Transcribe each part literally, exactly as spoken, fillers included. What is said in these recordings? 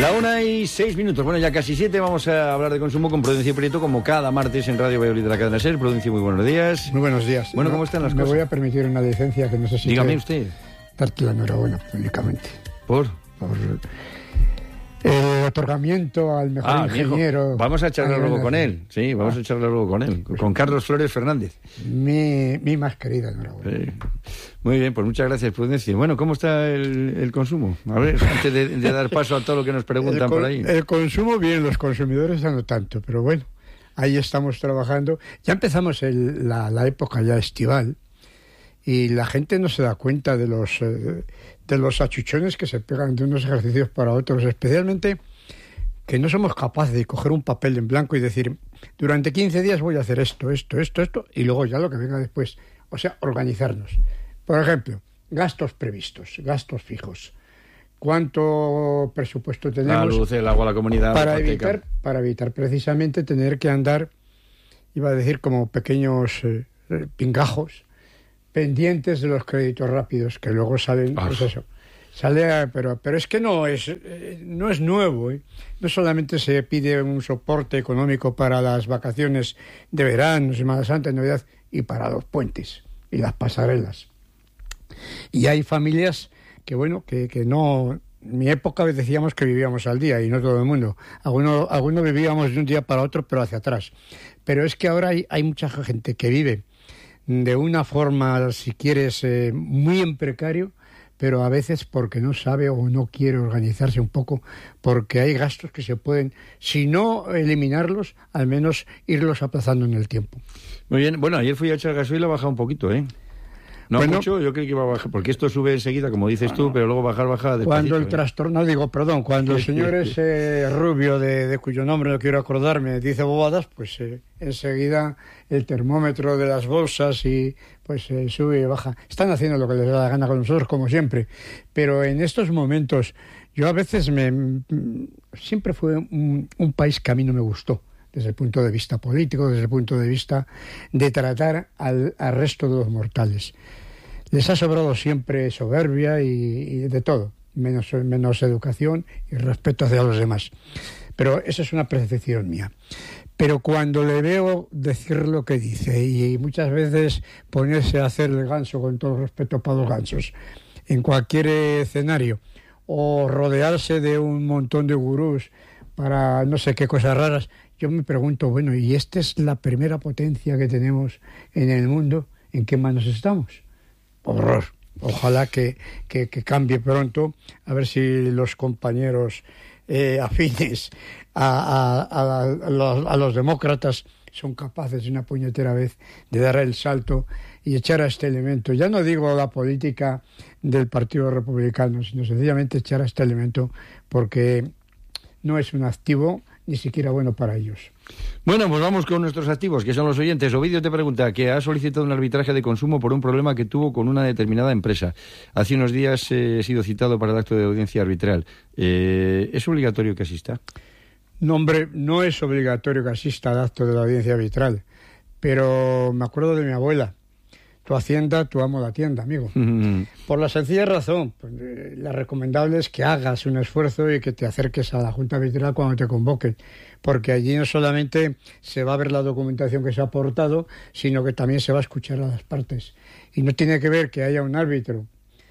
La una y seis minutos, bueno, ya casi siete, vamos a hablar de consumo con Prudencio Prieto, como cada martes en Radio Valladolid de la cadena SER. Prudencio, muy buenos días. Muy buenos días. Bueno, ¿cómo están las me cosas? Me voy a permitir una licencia que no sé si... Dígame usted. Darte la enhorabuena públicamente. ¿Por? Por el otorgamiento al mejor ah, ingeniero... Viejo. Vamos a charlar luego con él, sí, vamos ah. a charlar luego con él, con Carlos Flores Fernández. Mi, mi más querida enhorabuena. Sí. Muy bien, pues muchas gracias, Prudencio. Bueno, ¿cómo está el, el consumo? A ver, antes de, de dar paso a todo lo que nos preguntan el, por ahí. El consumo, bien, los consumidores ya no tanto, pero bueno, ahí estamos trabajando. Ya empezamos el, la, la época ya estival y la gente no se da cuenta de los, eh, de los achuchones que se pegan de unos ejercicios para otros, especialmente que no somos capaces de coger un papel en blanco y decir, durante quince días voy a hacer esto, esto, esto, esto, y luego ya lo que venga después. O sea, organizarnos. Por ejemplo, gastos previstos, gastos fijos. ¿Cuánto presupuesto tenemos? La luz, el agua, la comunidad. Para la evitar, para evitar precisamente tener que andar, iba a decir, como pequeños eh, pingajos, pendientes de los créditos rápidos, que luego salen, ah. pues eso, sale, a, pero, pero es que no es, eh, no es nuevo, ¿eh? No solamente se pide un soporte económico para las vacaciones de verano, Semana Santa, Navidad, y para los puentes y las pasarelas. Y hay familias que, bueno, que, que no... En mi época decíamos que vivíamos al día y no todo el mundo. Algunos, algunos vivíamos de un día para otro, pero hacia atrás. Pero es que ahora hay, hay mucha gente que vive de una forma, si quieres, eh, muy en precario, pero a veces porque no sabe o no quiere organizarse un poco, porque hay gastos que se pueden, si no eliminarlos, al menos irlos aplazando en el tiempo. Muy bien, bueno, ayer fui a echar gasoil y ha bajado un poquito, ¿eh? No bueno, mucho, yo creo que iba a bajar, porque esto sube enseguida, como dices tú, pero luego bajar, baja despacito. Cuando el ¿eh? trastorno, digo, perdón, cuando el señor ese rubio, de, de cuyo nombre no quiero acordarme, dice bobadas, pues eh, enseguida el termómetro de las bolsas y pues eh, sube y baja. Están haciendo lo que les da la gana con nosotros, como siempre, pero en estos momentos, yo a veces me... Siempre fue un, un país que a mí no me gustó, desde el punto de vista político, desde el punto de vista de tratar al, al resto de los mortales. Les ha sobrado siempre soberbia y, y de todo, menos, menos educación y respeto hacia los demás. Pero esa es una percepción mía. Pero cuando le veo decir lo que dice y muchas veces ponerse a hacer el ganso, con todo respeto para los gansos, en cualquier escenario, o rodearse de un montón de gurús para no sé qué cosas raras, yo me pregunto, bueno, ¿y esta es la primera potencia que tenemos en el mundo? ¿En qué manos estamos? Horror. Ojalá que, que, que cambie pronto, a ver si los compañeros eh, afines a, a, a, a, los, a los demócratas son capaces de una puñetera vez de dar el salto y echar a este elemento, ya no digo la política del Partido Republicano, sino sencillamente echar a este elemento porque no es un activo ni siquiera bueno para ellos. Bueno, pues vamos con nuestros activos, que son los oyentes. Ovidio te pregunta que ha solicitado un arbitraje de consumo por un problema que tuvo con una determinada empresa. Hace unos días eh, he sido citado para el acto de audiencia arbitral. Eh, ¿Es obligatorio que asista? No, hombre, no es obligatorio que asista al acto de la audiencia arbitral, pero me acuerdo de mi abuela. Tu hacienda, tu amo la tienda, amigo. Mm-hmm. Por la sencilla razón, pues, eh, la recomendable es que hagas un esfuerzo y que te acerques a la Junta Arbitral cuando te convoquen, porque allí no solamente se va a ver la documentación que se ha aportado, sino que también se va a escuchar a las partes. Y no tiene que ver que haya un árbitro,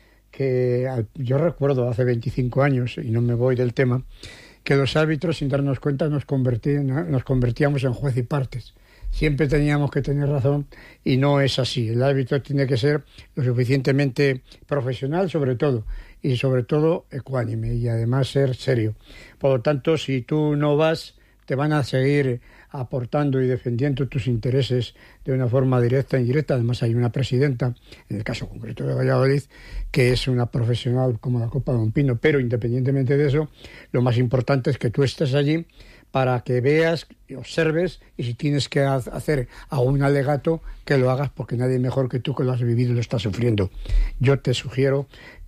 que yo recuerdo hace veinticinco años, y no me voy del tema, que los árbitros, sin darnos cuenta, nos, convertían, nos convertíamos en juez y partes. Siempre teníamos que tener razón y no es así. El árbitro tiene que ser lo suficientemente profesional, sobre todo, y sobre todo ecuánime y además ser serio. Por lo tanto, si tú no vas, te van a seguir aportando y defendiendo tus intereses de una forma directa e indirecta. Además, hay una presidenta, en el caso concreto de Valladolid, que es una profesional como la Copa de un Pino, pero independientemente de eso, lo más importante es que tú estés allí para que veas, observes, y si tienes que hacer algún alegato, que lo hagas, porque nadie mejor que tú que lo has vivido y lo estás sufriendo. Yo te sugiero que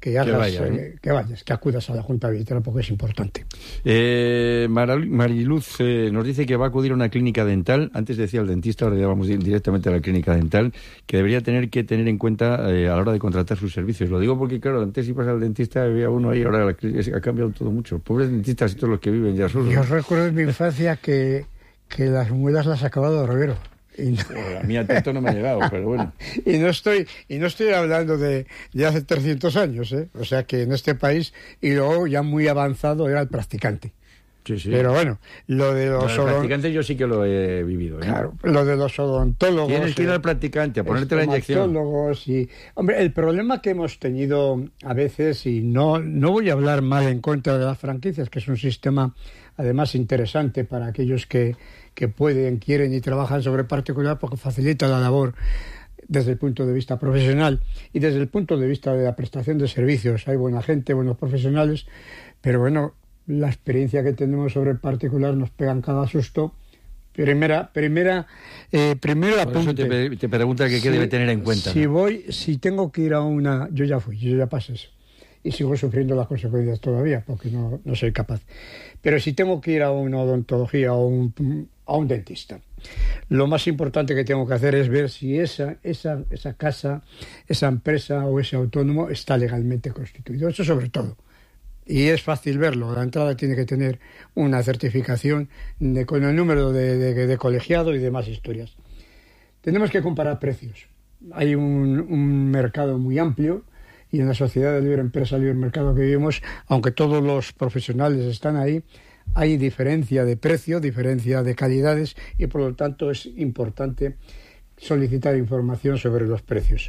que hagas, que vayas, ¿no? eh, que vayas, que acudas a la Junta Arbitral, porque es importante. Eh, Mariluz eh, nos dice que va a acudir a una clínica dental. Antes decía el dentista, ahora ya vamos directamente a la clínica dental, que debería tener que tener en cuenta eh, a la hora de contratar sus servicios. Lo digo porque, claro, antes ibas al dentista, había uno ahí, ahora la, ha cambiado todo mucho. Pobres dentistas y todos los que viven ya solos. Yo recuerdo en mi infancia que, que las muelas las sacaba de Robero. Y no... Bueno, a mí al tanto no me ha llegado, pero bueno. y no estoy y no estoy hablando de, de hace trescientos años, ¿eh? O sea que en este país, y luego ya muy avanzado era el practicante. Sí, sí. Pero bueno, lo de los odont... practicantes yo sí que lo he vivido, ¿eh? Claro, lo de los odontólogos. Tienes que ir al practicante a ponerte la inyección. Y... Hombre, el problema que hemos tenido a veces, y no, no voy a hablar mal en contra de las franquicias, que es un sistema además interesante para aquellos que, que pueden, quieren y trabajan sobre particular, porque facilita la labor desde el punto de vista profesional y desde el punto de vista de la prestación de servicios. Hay buena gente, buenos profesionales, pero bueno, la experiencia que tenemos sobre el particular nos pegan cada susto. Primera, primera, eh, primero apunte. Por eso te, te pregunta que qué si, debe tener en cuenta. Si ¿no? voy, si tengo que ir a una, yo ya fui, yo ya pasé eso. Y sigo sufriendo las consecuencias todavía, porque no, no soy capaz. Pero si tengo que ir a una odontología o un, a un dentista, lo más importante que tengo que hacer es ver si esa, esa, esa casa, esa empresa o ese autónomo está legalmente constituido. Eso sobre todo. Y es fácil verlo. La entrada tiene que tener una certificación de, con el número de, de, de colegiado y demás historias. Tenemos que comparar precios. Hay un, un mercado muy amplio. Y en la sociedad de libre empresa, libre mercado que vivimos, aunque todos los profesionales están ahí, hay diferencia de precio, diferencia de calidades y por lo tanto es importante solicitar información sobre los precios.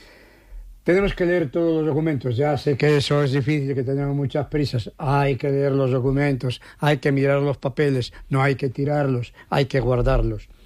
Tenemos que leer todos los documentos. Ya sé que eso es difícil, que tenemos muchas prisas. Hay que leer los documentos, hay que mirar los papeles, no hay que tirarlos, hay que guardarlos.